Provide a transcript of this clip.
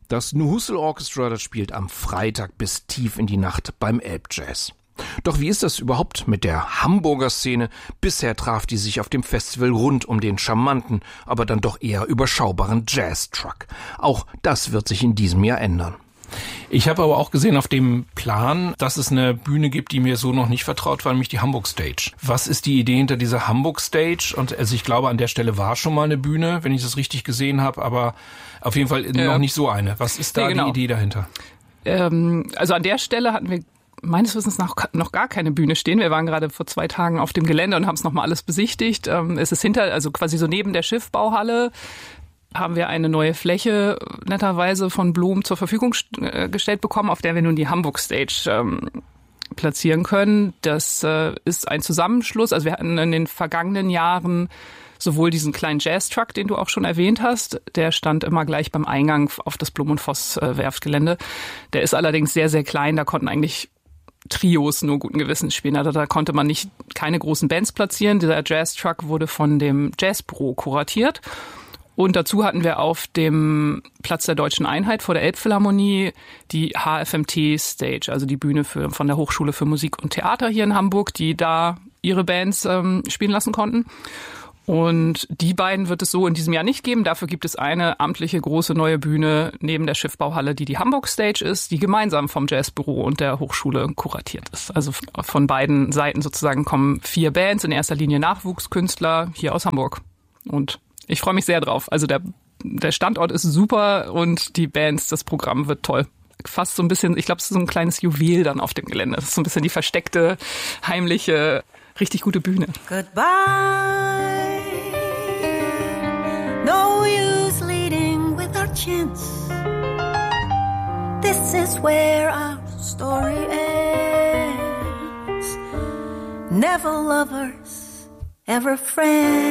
Das New Hustle Orchestra, das spielt am Freitag bis tief in die Nacht beim Elbjazz. Doch wie ist das überhaupt mit der Hamburger Szene? Bisher traf die sich auf dem Festival rund um den charmanten, aber dann doch eher überschaubaren Jazz-Truck. Auch das wird sich in diesem Jahr ändern. Ich habe aber auch gesehen auf dem Plan, dass es eine Bühne gibt, die mir so noch nicht vertraut war, nämlich die Hamburg Stage. Was ist die Idee hinter dieser Hamburg Stage? Und also ich glaube, an der Stelle war schon mal eine Bühne, wenn ich das richtig gesehen habe, aber auf jeden Fall noch nicht so eine. Was ist da die Idee dahinter? Also an der Stelle hatten wir meines Wissens nach noch gar keine Bühne stehen. Wir waren gerade vor 2 Tagen auf dem Gelände und haben es nochmal alles besichtigt. Es ist also quasi so neben der Schiffbauhalle, haben wir eine neue Fläche netterweise von Blum zur Verfügung gestellt bekommen, auf der wir nun die Hamburg Stage platzieren können. Das ist ein Zusammenschluss. Also wir hatten in den vergangenen Jahren sowohl diesen kleinen Jazz-Truck, den du auch schon erwähnt hast, der stand immer gleich beim Eingang auf das Blum und Voss Werftgelände. Der ist allerdings sehr, sehr klein. Da konnten eigentlich Trios nur guten Gewissens spielen. Also da konnte man keine großen Bands platzieren. Dieser Jazz-Truck wurde von dem Jazzbüro kuratiert. Und dazu hatten wir auf dem Platz der Deutschen Einheit vor der Elbphilharmonie die HFMT Stage, also die Bühne von der Hochschule für Musik und Theater hier in Hamburg, die da ihre Bands spielen lassen konnten. Und die beiden wird es so in diesem Jahr nicht geben. Dafür gibt es eine amtliche große neue Bühne neben der Schiffbauhalle, die Hamburg Stage ist, die gemeinsam vom Jazzbüro und der Hochschule kuratiert ist. Also von beiden Seiten sozusagen kommen 4 Bands, in erster Linie Nachwuchskünstler hier aus Hamburg. Und ich freue mich sehr drauf. Also der Standort ist super und die Bands, das Programm wird toll. Fast so ein bisschen, ich glaube, es ist so ein kleines Juwel dann auf dem Gelände. Das ist so ein bisschen die versteckte, heimliche, richtig gute Bühne. Goodbye. No use leading with our chins. This is where our story ends. Never lovers, ever friends.